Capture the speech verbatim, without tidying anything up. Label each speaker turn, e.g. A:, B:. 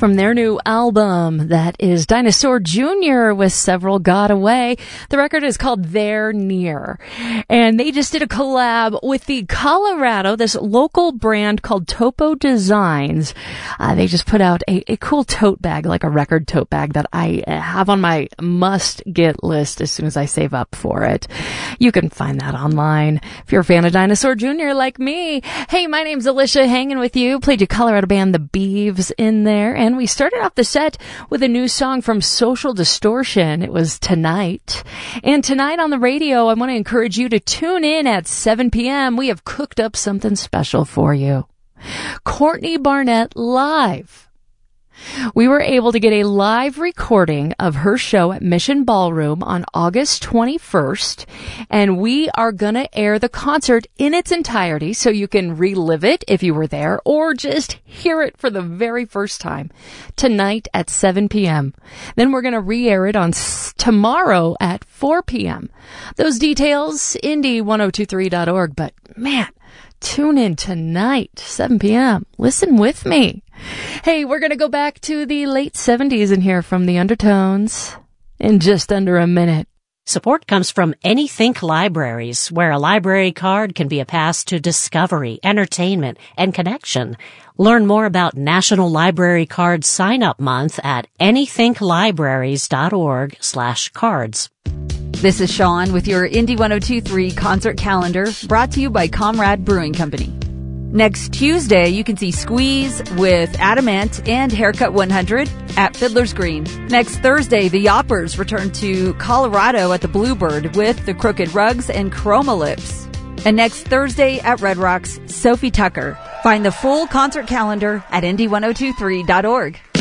A: from their new album. That is Dinosaur Junior with Several Got Away. The record is called They're Near. And they just did a collab with the Colorado, this local brand called Topo Designs. Uh, they just put out a, a cool tote bag, like a record tote bag that I have on my must-get list as soon as I save up for it. You can find that online if you're a fan of Dinosaur Junior like me. Hey, my name's Alicia, hanging with you. Played your Colorado band, The Beeves, in there. And we started off the set with a new song from Social Distortion. It was Tonight. And tonight on the radio, I want to encourage you to tune in at seven p.m. We have cooked up something special for you. Courtney Barnett live. We were able to get a live recording of her show at Mission Ballroom on August twenty-first, and we are going to air the concert in its entirety so you can relive it if you were there or just hear it for the very first time tonight at seven p.m. Then we're going to re-air it on s- tomorrow at four p.m. Those details, indy ten twenty-three dot org, but man, tune in tonight, seven p.m. Listen with me. Hey, we're going to go back to the late seventies and hear from the Undertones in just under a minute.
B: Support comes from Anythink Libraries, where a library card can be a pass to discovery, entertainment, and connection. Learn more about National Library Card Sign-Up Month at anythinklibraries.org slash cards.
C: This is Sean with your Indy ten twenty-three concert calendar, brought to you by Comrade Brewing Company. Next Tuesday, you can see Squeeze with Adamant and Haircut one hundred at Fiddler's Green. Next Thursday, the Yoppers return to Colorado at the Bluebird with the Crooked Rugs and Chroma Lips. And next Thursday at Red Rocks, Sophie Tucker. Find the full concert calendar at indy ten twenty-three dot org.